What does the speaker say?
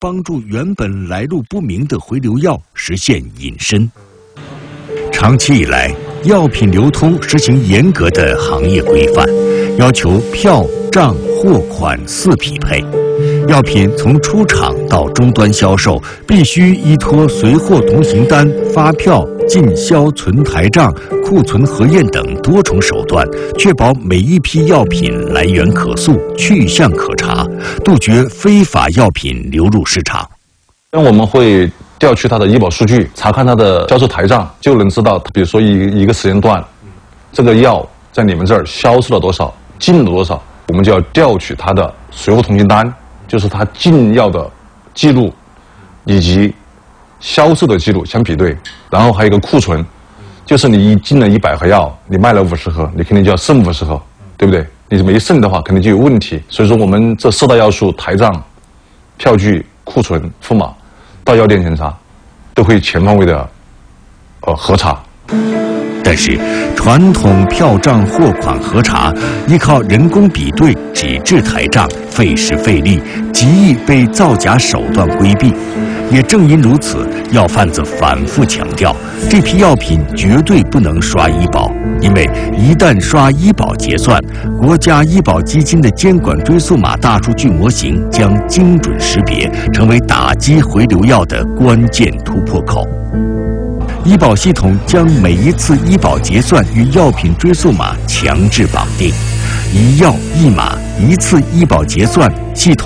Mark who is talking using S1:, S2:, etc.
S1: 帮助原本来路不明的回流药实现隐身。长期以来，药品流通实行严格的行业规范，要求票、账、货款4匹配。药品从出厂到终端销售，必须依托随货同行单、发票、进销存台账、库存核验等多重手段，确保每一批药品来源可溯、去向可查，杜绝非法药品流入市场。
S2: 我们会调取它的医保数据，查看它的销售台账，就能知道，比如说一个时间段，这个药在你们这儿销售了多少，进了多少，我们就要调取它的随货同行单，就是它进药的记录以及销售的记录相比对，然后还有一个库存，就是你进了100盒药，你卖了50盒，你肯定就要剩50盒，对不对？你没剩的话，肯定就有问题。所以说，我们这4大要素：台账、票据、库存、付码，到药店检查，都会全方位的核查。
S1: 但是，传统票账货款核查依靠人工比对、纸质台账，费时费力，极易被造假手段规避。也正因如此，药贩子反复强调，这批药品绝对不能刷医保，因为一旦刷医保结算，国家医保基金的监管追溯码大数据模型将精准识别，成为打击回流药的关键突破口。医保系统将每一次医保结算与药品追溯码强制绑定，一药一码，一次医保结算系统